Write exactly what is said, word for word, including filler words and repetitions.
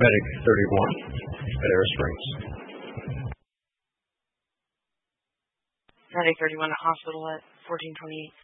Medic thirty-one at Air Springs. Medic thirty-one at hospital at fourteen twenty-eight.